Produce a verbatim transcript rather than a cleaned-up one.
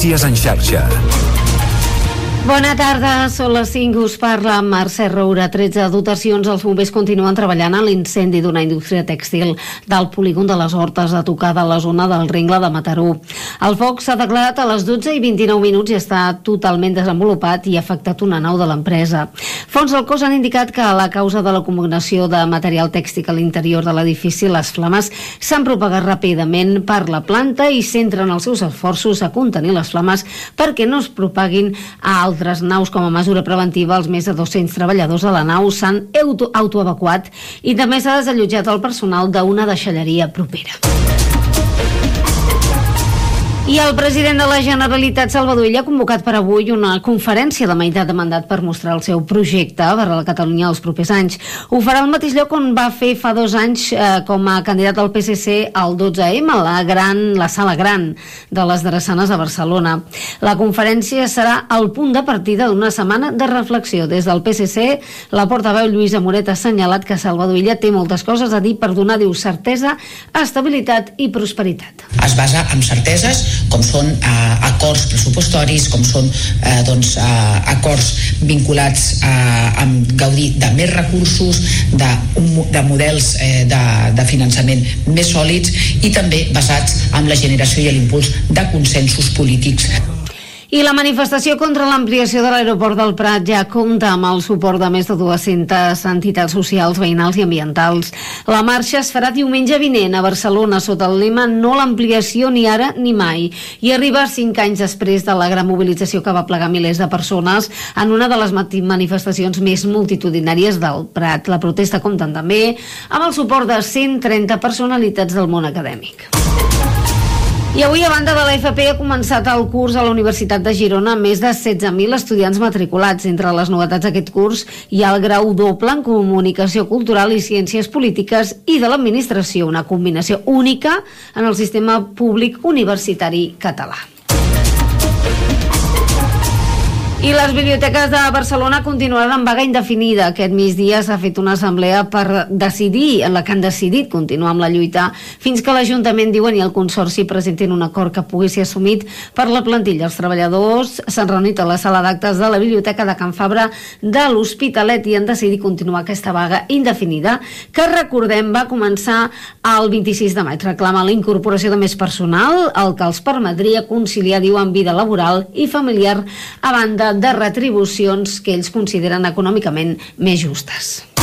Notícies en xarxa. Bona tarda, són les cinc, us parla Mercè Roura. tretze dotacions, els bombers continuen treballant en l'incendi d'una indústria tèxtil del polígon de les Hortes a tocar de la zona del Rengle de Mataró. El foc s'ha declarat a les dotze i vint-i-nou minuts i està totalment desenvolupat i ha afectat una nau de l'empresa. Fons del cos han indicat que a la causa de la combinació de material tèxtil a l'interior de l'edifici, les flames s'han propagat ràpidament per la planta i centren els seus esforços a contenir les flames perquè no es propaguin a altres altres naus. Com a mesura preventiva, els més de dos-cents treballadors de la nau s'han auto autoevacuat i també s'ha desallotjat el personal d'una deixalleria propera. I el president de la Generalitat, Salvador Illa, ha convocat per avui una conferència de meitat de mandat per mostrar el seu projecte per a la Catalunya els propers anys. Ho farà al mateix lloc on va fer fa dos anys eh, com a candidat del P S C al dotze ema, la, gran, la sala gran de les Drassanes a Barcelona. La conferència serà el punt de partida d'una setmana de reflexió. Des del P S C, la portaveu Lluïsa Moret ha assenyalat que Salvador Illa té moltes coses a dir per donar, diu, certesa, estabilitat i prosperitat. Es basa en certeses com són eh, acords pressupostaris, com són eh, doncs, eh, acords vinculats eh, amb gaudir de més recursos, de, un, de models eh, de, de finançament més sòlids i també basats en la generació i l'impuls de consensos polítics. I la manifestació contra l'ampliació de l'aeroport del Prat ja compta amb el suport de més de dues-centes entitats socials, veïnals i ambientals. La marxa es farà diumenge vinent a Barcelona sota el lema "No l'ampliació ni ara ni mai", i arriba cinc anys després de la gran mobilització que va plegar milers de persones en una de les manifestacions més multitudinàries del Prat. La protesta compta també amb el suport de cent trenta personalitats del món acadèmic. I avui, a banda de la F P, ha començat el curs a la Universitat de Girona amb més de setze mil estudiants matriculats. Entre les novetats d'aquest curs hi ha el grau doble en Comunicació Cultural i Ciències Polítiques i de l'Administració, una combinació única en el sistema públic universitari català. I les biblioteques de Barcelona continuaran en vaga indefinida. Aquest migdia s'ha fet una assemblea per decidir, en la que han decidit continuar amb la lluita fins que l'Ajuntament, diuen, i el Consorci presentin un acord que pugui ser assumit per la plantilla. Els treballadors s'han reunit a la sala d'actes de la Biblioteca de Can Fabra de l'Hospitalet i han decidit continuar aquesta vaga indefinida que, recordem, va començar el vint-i-sis de maig. Reclama la incorporació de més personal, el que els permetria conciliar, diuen, vida laboral i familiar a banda de retribucions que ells consideren econòmicament més justes.